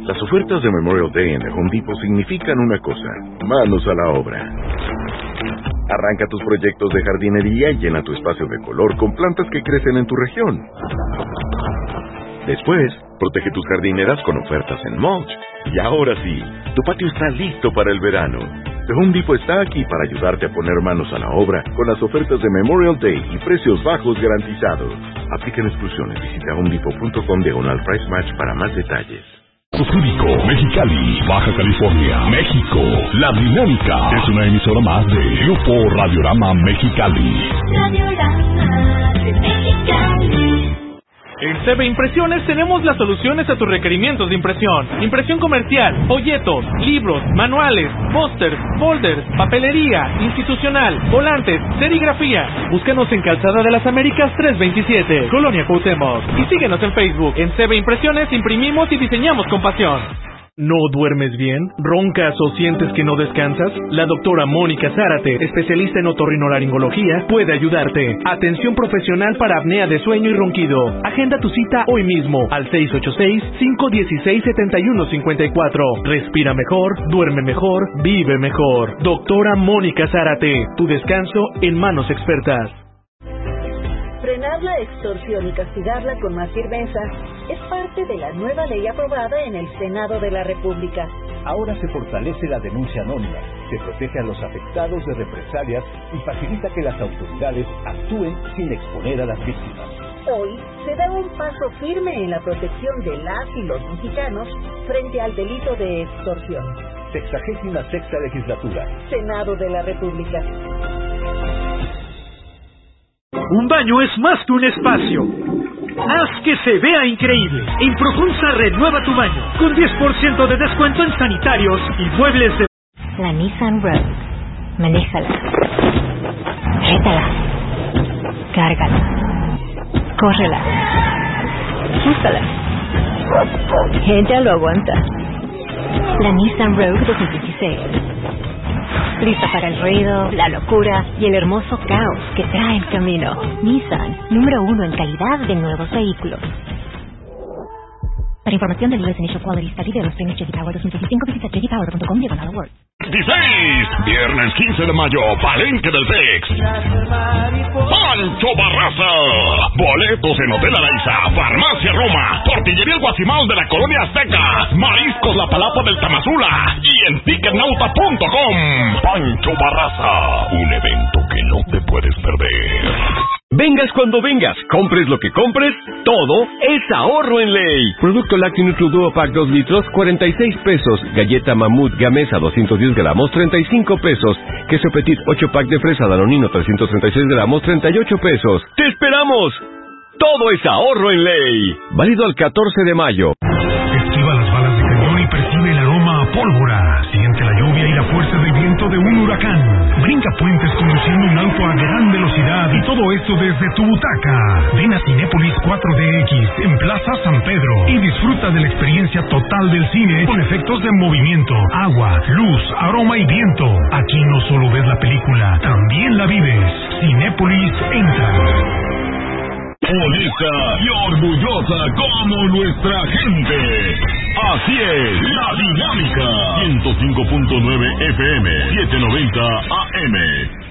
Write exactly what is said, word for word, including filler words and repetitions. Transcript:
Las ofertas de Memorial Day en The Home Depot significan una cosa: manos a la obra. Arranca tus proyectos de jardinería y llena tu espacio de color con plantas que crecen en tu región. Después, protege tus jardineras con ofertas en mulch. Y ahora sí, tu patio está listo para el verano. The Home Depot está aquí para ayudarte a poner manos a la obra con las ofertas de Memorial Day y precios bajos garantizados. Aplican exclusiones. Visita homedepot punto com diagonal price match para más detalles. Cusco, Mexicali, Baja California, México. La Dinámica es una emisora más de Grupo Radiorama Mexicali. Radiorama de Mexicali. En C B Impresiones tenemos las soluciones a tus requerimientos de impresión. Impresión comercial, folletos, libros, manuales, pósters, folders, papelería, institucional, volantes, serigrafía. Búscanos en Calzada de las Américas trescientos veintisiete, Colonia Cuauhtémoc. Y síguenos en Facebook. En C B Impresiones imprimimos y diseñamos con pasión. ¿No duermes bien? ¿Roncas o sientes que no descansas? La doctora Mónica Zárate, especialista en otorrinolaringología, puede ayudarte. Atención profesional para apnea de sueño y ronquido. Agenda tu cita hoy mismo al seis ocho seis, cinco uno seis, siete uno cinco cuatro. Respira mejor, duerme mejor, vive mejor. Doctora Mónica Zárate, tu descanso en manos expertas. Frenar la extorsión y castigarla con más firmeza es parte de la nueva ley aprobada en el Senado de la República. Ahora se fortalece la denuncia anónima, se protege a los afectados de represalias y facilita que las autoridades actúen sin exponer a las víctimas. Hoy se da un paso firme en la protección de las y los mexicanos frente al delito de extorsión. Sexagésima sexta legislatura. Senado de la República. Un baño es más que un espacio. Haz que se vea increíble. En Profunza renueva tu baño con diez por ciento de descuento en sanitarios y muebles de... La Nissan Rogue. Manéjala. Rétala. Cárgala. Córrela. Úsala. Ella lo aguanta. La Nissan Rogue dos mil dieciséis. Lista para el ruido, la locura y el hermoso caos que trae el camino. Nissan, número uno en calidad de nuevos vehículos. Para información del U S Initial Quality Study de los premios J D Power dos mil veinticinco, visita j d power punto com diagonal awards. dieciséis, viernes quince de mayo, Palenque del Tex. Pancho Barraza. Boletos en Hotel Araiza, Farmacia Roma, Tortillería El Guacimal de la Colonia Azteca, Mariscos La Palapa del Tamazula y en ticketnauta punto com. Pancho Barraza, un evento que no te puedes perder. Vengas cuando vengas, compres lo que compres, todo es ahorro en ley. Producto lácteo Nutri Duo Pack dos litros, cuarenta y seis pesos. Galleta Mamut Gamesa doscientos diez gramos, treinta y cinco pesos. Queso Petit ocho pack de fresa Danonino trescientos treinta y seis gramos, treinta y ocho pesos. ¡Te esperamos! Todo es ahorro en ley. Válido al catorce de mayo. Esquiva las balas de cañón y percibe el aroma a pólvora. Siente la lluvia y la fuerza del viento de un huracán. Brinca puentes conduciendo un auto a gran velocidad y todo esto desde tu butaca. Ven a Cinépolis cuatro D X en Plaza San Pedro y disfruta de la experiencia total del cine con efectos de movimiento, agua, luz, aroma y viento. Aquí no solo ves la película, también la vives. Cinépolis entra. Honesta y orgullosa como nuestra gente. Así es, La Dinámica. ciento cinco punto nueve F M, setecientos noventa A M.